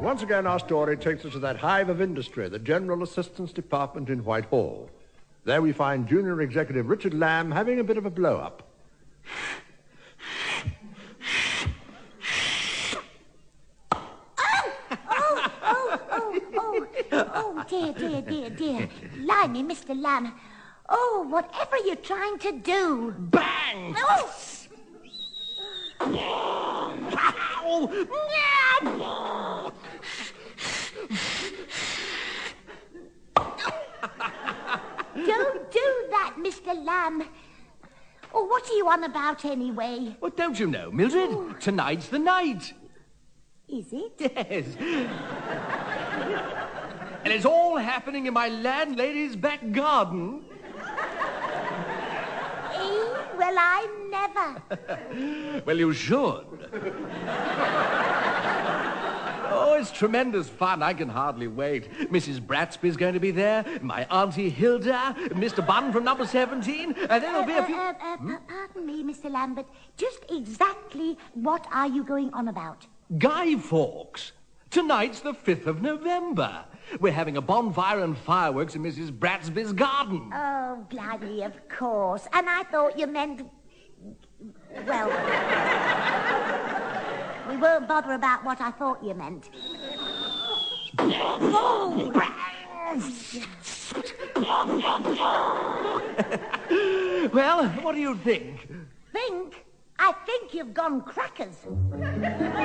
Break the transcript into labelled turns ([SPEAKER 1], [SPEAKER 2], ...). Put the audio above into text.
[SPEAKER 1] Once again, our story takes us to that hive of industry, the General Assistance Department in Whitehall. There we find Junior Executive Richard Lamb having a bit of a blow-up.
[SPEAKER 2] Oh, dear. Blimey, Mr. Lamb. Oh, whatever are you trying to do?
[SPEAKER 1] Bang!
[SPEAKER 2] Oh! Don't do that, Mr. Lamb. Oh, what are you on about anyway?
[SPEAKER 3] Well, don't you know, Mildred?
[SPEAKER 2] Oh.
[SPEAKER 3] Tonight's the night.
[SPEAKER 2] Is it?
[SPEAKER 3] Yes. And it's all happening in my landlady's back garden.
[SPEAKER 2] Well, I never.
[SPEAKER 3] Well, you should. Oh, it's tremendous fun. I can hardly wait. Mrs. Bratsby's going to be there, my Auntie Hilda, Mr. Bunn from number 17, and then there'll be a few...
[SPEAKER 2] Pardon me, Mr. Lambert. Just exactly what are you going on about?
[SPEAKER 3] Guy Fawkes. Tonight's the 5th of November. We're having a bonfire and fireworks in Mrs. Bratsby's garden.
[SPEAKER 2] Oh, blimey, of course. And I thought you meant... Well... we won't bother about what I thought you meant.
[SPEAKER 3] Well, what do you think?
[SPEAKER 2] Think? I think you've gone crackers.